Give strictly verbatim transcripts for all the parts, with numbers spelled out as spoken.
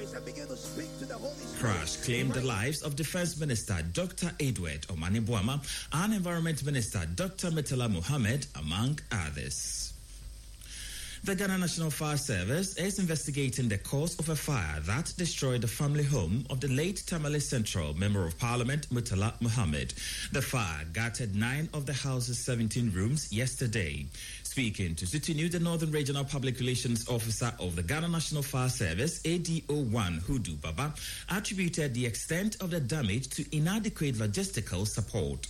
voice and begin to speak to the Holy Spirit. Crash claimed the lives of Defense Minister Doctor Edward Omani-Boamah and Environment Minister Doctor Murtala Mohammed, among others. The Ghana National Fire Service is investigating the cause of a fire that destroyed the family home of the late Tamale Central Member of Parliament, Murtala Mohammed. The fire gutted nine of the house's seventeen rooms yesterday. Speaking to City News, the Northern Regional Public Relations Officer of the Ghana National Fire Service, A D O one, Hudu Baba, attributed the extent of the damage to inadequate logistical support.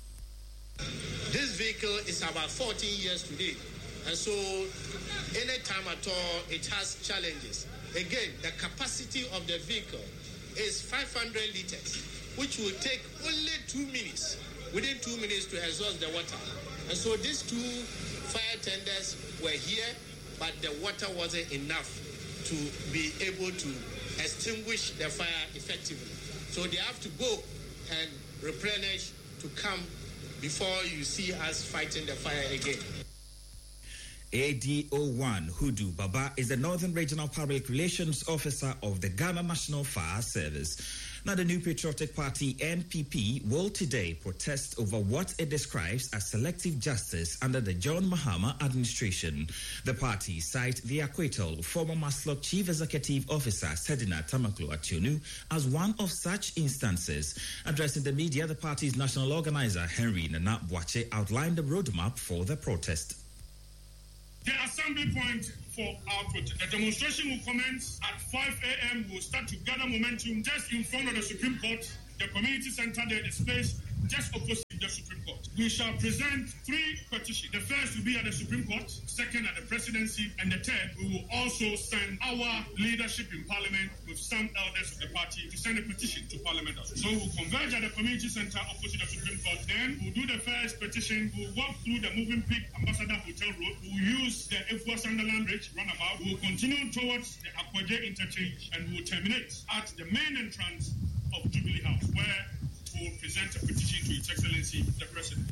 This vehicle is about fourteen years today. And so, any time at all, it has challenges. Again, the capacity of the vehicle is five hundred liters, which will take only two minutes, within two minutes to exhaust the water. And so these two fire tenders were here, but the water wasn't enough to be able to extinguish the fire effectively. So they have to go and replenish to come before you see us fighting the fire again. A D O one Hudu Baba is the Northern Regional Public Relations Officer of the Ghana National Fire Service. Now, the New Patriotic Party, N P P, will today protest over what it describes as selective justice under the John Mahama administration. The party cite the acquittal of former Maslok Chief Executive Officer Sedina Tamaklo Ationu as one of such instances. Addressing the media, the party's national organizer, Henry Nana Boakye, outlined the roadmap for the protest. The assembly point for our protest. The demonstration will commence at five a.m. We'll start to gather momentum just in front of the Supreme Court. The community center there is placed just opposite the Supreme Court. We shall present three petitions. The first will be at the Supreme Court, second at the presidency, and the third, we will also send our leadership in Parliament with some elders of the party to send a petition to Parliament. So we'll converge at the community center opposite the Supreme Court. Then we'll do the first petition. We'll walk through the Moving Peak Ambassador Hotel Road. We'll use the Efua Sunderland Bridge runabout. We'll continue towards the Akwaje interchange, and we'll terminate at the main entrance of Jubilee House, where we will present a petition to His Excellency the President.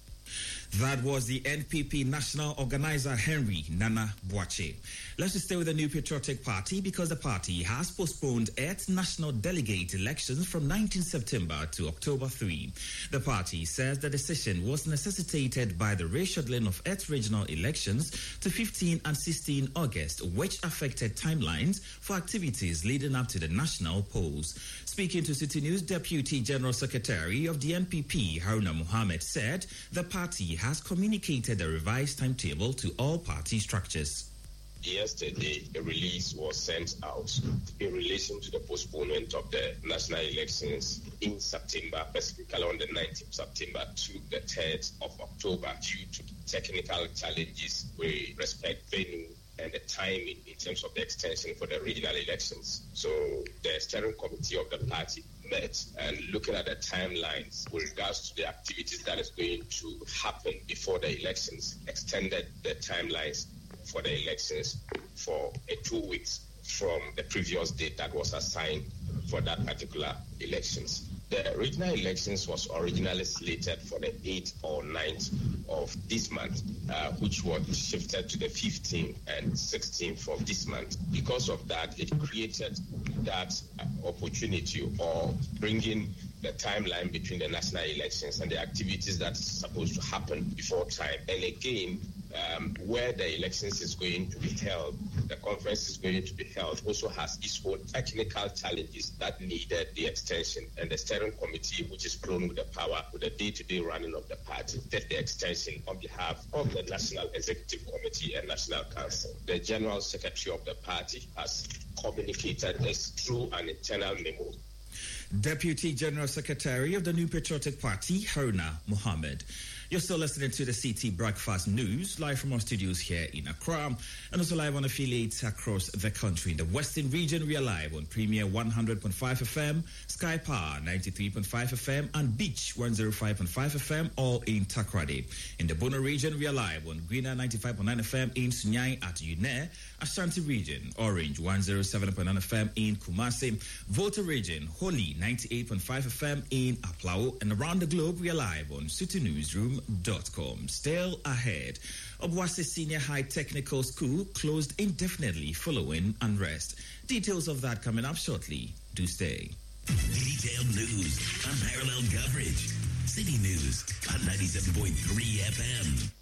That was the N P P National Organizer Henry Nana Boakye. Let's just stay with the New Patriotic Party because the party has postponed its national delegate elections from nineteenth September to October third. The party says the decision was necessitated by the rescheduling of its regional elections to fifteenth and sixteenth August, which affected timelines for activities leading up to the national polls. Speaking to City News, Deputy General Secretary of the N P P, Haruna Mohammed, said the party has communicated a revised timetable to all party structures. Yesterday, a release was sent out in relation to the postponement of the national elections in September, specifically on the nineteenth of September to the third of October, due to technical challenges with respect to venue and the timing in terms of the extension for the regional elections. So the steering committee of the party met and looking at the timelines with regards to the activities that is going to happen before the elections, extended the timelines for the elections for a two weeks from the previous date that was assigned for that particular elections. The regional elections was originally slated for the eighth or ninth of this month, uh, which was shifted to the fifteenth and sixteenth of this month. Because of that, it created that uh, opportunity or bringing the timeline between the national elections and the activities that's supposed to happen before time. And again, um, where the elections is going to be held, the conference is going to be held, also has its own technical challenges that needed the extension. And the steering committee, which is prone with the power, with the day-to-day running of the party, did the extension on behalf of the National Executive Committee and National Council. The General Secretary of the party has communicated this through an internal memo. Deputy General Secretary of the New Patriotic Party, Haruna Mohammed. You're still listening to the C T Breakfast News, live from our studios here in Accra, and also live on affiliates across the country. In the Western region, we are live on Premier one hundred point five F M, Sky Power ninety-three point five F M, and Beach one oh five point five F M, all in Takoradi. In the Bono region, we are live on Greener ninety-five point nine F M in Sunyai at Une, Ashanti region, Orange one oh seven point nine F M in Kumasi, Volta region, Holy ninety-eight point five F M in Aplao, and around the globe, we are live on City Newsroom zoom dot com. Still ahead, Obuasi Senior High Technical School closed indefinitely following unrest. Details of that coming up shortly. Do stay. Detailed news, unparalleled coverage. City News on ninety-seven point three F M.